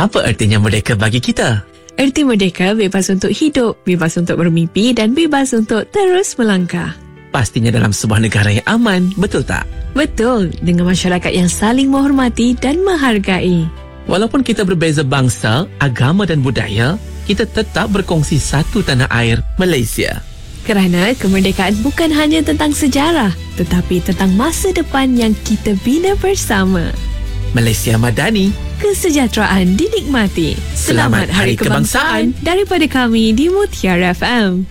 Apa artinya merdeka bagi kita? Erti merdeka bebas untuk hidup, bebas untuk bermimpi dan bebas untuk terus melangkah. Pastinya dalam sebuah negara yang aman, betul tak? Betul, dengan masyarakat yang saling menghormati dan menghargai. Walaupun kita berbeza bangsa, agama dan budaya, kita tetap berkongsi satu tanah air, Malaysia. Kerana kemerdekaan bukan hanya tentang sejarah, tetapi tentang masa depan yang kita bina bersama. Malaysia Madani, kesejahteraan dinikmati. Selamat Hari Kebangsaan daripada kami di Mutiara FM.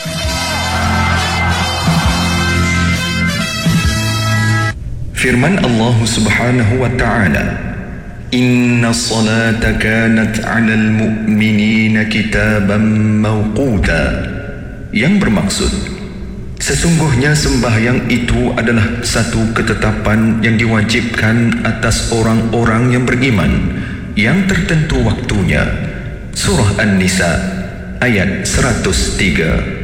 Firman Allah Subhanahu wa Ta'ala, Inna salata kanat 'alal mu'minina kitaban mawquta, yang bermaksud sesungguhnya sembahyang itu adalah satu ketetapan yang diwajibkan atas orang-orang yang beriman yang tertentu waktunya. Surah An-Nisa ayat 103.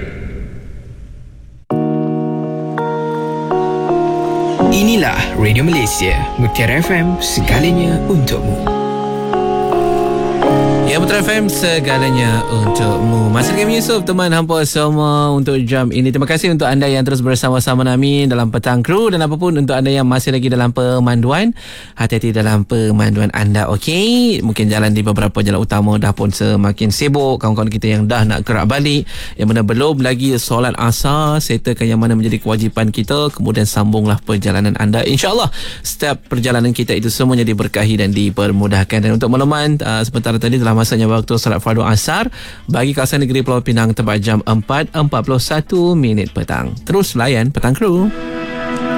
Inilah Radio Malaysia, Mutiara FM, segalanya untukmu. Ya, Mutiara FM, segalanya untukmu. Masih lagi menyusup teman hampa semua untuk jam ini. Terima kasih untuk anda yang terus bersama-sama kami dalam Petang Kru, dan apapun untuk anda yang masih lagi dalam pemanduan, hati-hati dalam pemanduan anda, okey? Mungkin jalan di beberapa jalan utama dah pun semakin sibuk. Kawan-kawan kita yang dah nak gerak balik, yang mana belum lagi solat asar, settlekan yang mana menjadi kewajipan kita, kemudian sambunglah perjalanan anda. InsyaAllah setiap perjalanan kita itu semuanya diberkahi dan dipermudahkan. Dan untuk makluman, sebentar tadi telah masanya waktu solat fardu asar bagi kawasan negeri Pulau Pinang tepat jam 4.41 petang. Terus layan Petang Kru.